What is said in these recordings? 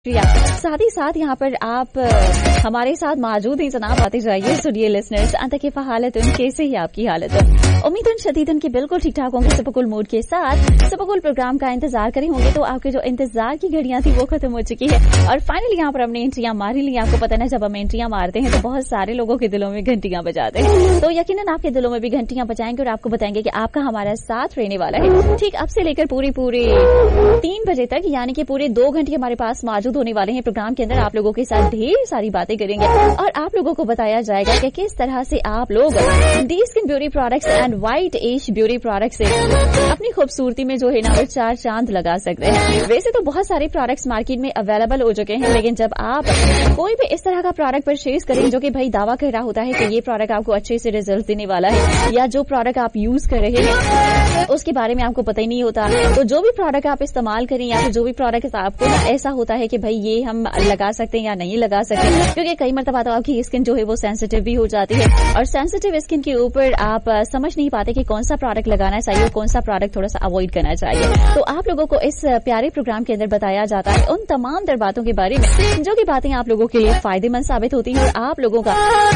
साथ ही साथ यहाँ पर आप हमारे साथ मौजूद हैं जनाब, आते जाइए सुनिए लिसनर्स। अंत के हालत कैसे ही आपकी हालत है? उम्मीद शदीदन की बिल्कुल ठीक ठाक होंगे, सबकुल मूड के साथ सबकुल प्रोग्राम का इंतजार करे होंगे। तो आपके जो इंतजार की घड़ियां थी वो खत्म हो चुकी है और फाइनली यहाँ पर हमने एंट्रियां मारी ली। आपको पता ना, जब हम एंट्रियां मारते हैं तो बहुत सारे लोगों के दिलों में घंटियां बजाते हैं, तो यकीनन आपके दिलों में भी घंटियां बजाएंगे और आपको बताएंगे कि आपका हमारा साथ रहने वाला है ठीक अब से लेकर पूरे 3 बजे तक, यानी कि पूरे 2 घंटे हमारे पास मौजूद होने वाले हैं। प्रोग्राम के अंदर आप लोगों के साथ ढेर सारी बातें करेंगे और आप लोगों को बताया जाएगा कि किस तरह से आप लोग D skin beauty products and white as beauty products से अपनी खूबसूरती में जो है ना वो 4 चांद लगा सकते हैं। वैसे तो बहुत सारे प्रोडक्ट्स मार्केट में अवेलेबल हो चुके हैं, लेकिन जब आप कोई भी इस तरह का प्रोडक्ट परचेज करें जो कि भाई दावा कर रहा होता है कि ये प्रोडक्ट आपको अच्छे से रिजल्ट देने वाला है, या जो प्रोडक्ट आप यूज कर रहे हैं उसके बारे में आपको पता ही नहीं होता, तो जो भी प्रोडक्ट आप इस्तेमाल करें या फिर जो भी प्रोडक्ट आपको ऐसा होता है कि भाई ये हम लगा सकते हैं या नहीं लगा सकते, क्योंकि कई मरतबा तो आपकी स्किन जो है वो सेंसिटिव भी हो जाती है और सेंसिटिव स्किन के ऊपर आप समझ नहीं पाते कि कौन सा प्रोडक्ट लगाना चाहिए और कौन सा प्रोडक्ट थोड़ा सा अवॉइड करना चाहिए। तो आप लोगों को इस प्यारे प्रोग्राम के अंदर बताया जाता है उन तमाम तर बातों के बारे में जो कि बातें आप लोगों के लिए फायदेमंद साबित होती हैं। और आप लोगों का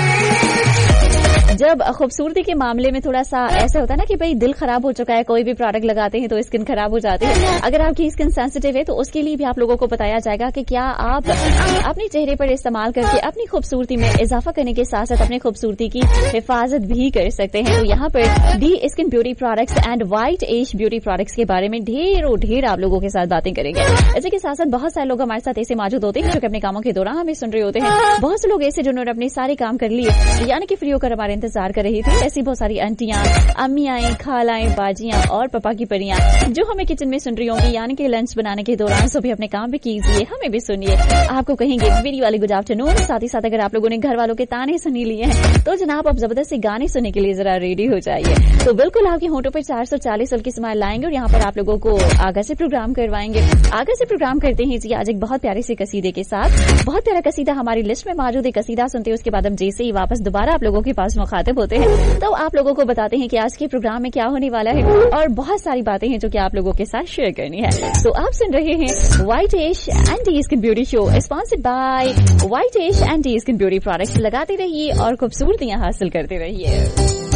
जब खूबसूरती के मामले में थोड़ा सा ऐसा होता है ना कि भाई दिल खराब हो चुका है, कोई भी प्रोडक्ट लगाते हैं तो स्किन खराब हो जाती है, अगर आपकी स्किन सेंसिटिव है तो उसके लिए भी आप लोगों को बताया जाएगा कि क्या आप अपने चेहरे पर इस्तेमाल करके अपनी खूबसूरती में इजाफा करने के साथ साथ अपनी खूबसूरती की हिफाजत भी कर सकते हैं। तो यहाँ पर D skin beauty products and white as beauty products के बारे में ढेर आप लोगों के साथ बातें करेंगे। इसी के साथ साथ बहुत सारे लोग हमारे साथ ऐसे मौजूद होते हैं जो कि अपने कामों के दौरान हमें सुन रहे होते हैं। बहुत से लोग ऐसे जिन्होंने अपने सारे काम कर लिए, यानी कि फ्री होकर हमारे इंतजार कर रही थी। ऐसी बहुत सारी आंटियां, अम्मियां, खालाएं, बाजियां और पापा की परियां जो हमें किचन में सुन रही होंगी, यानी कि लंच बनाने के दौरान सभी अपने काम भी कीजिए, हमें भी सुनिए। आपको कहेंगे मेरी वाली गुड आफ्टरनून। साथ ही साथ अगर आप लोगों ने घर वालों के ताने सुनी लिए हैं तो जनाब आप जबरदस्ती गाने सुनने के लिए जरा रेडी हो जाइए। तो बिल्कुल आपके होंठों पर 440 साल की स्माइल लाएंगे और यहाँ पर आप लोगों को आगे से प्रोग्राम करवाएंगे। आगे से प्रोग्राम करते हैं जी आज एक बहुत प्यारे से कसीदे के साथ। बहुत प्यारा कसीदा हमारी लिस्ट में मौजूद है, कसीदा सुनते हैं उसके बाद हम जैसे ही वापस दोबारा आप लोगों के पास मुखातिब होते हैं तो आप लोगों को बताते हैं कि आज के प्रोग्राम में क्या होने वाला है और बहुत सारी बातें हैं जो कि आप लोगों के साथ शेयर करनी है। तो आप सुन रहे हैं white as and D skin beauty show sponsored by white as and D skin beauty products. लगाते रहिए और खूबसूरतियां हासिल करते रहिए।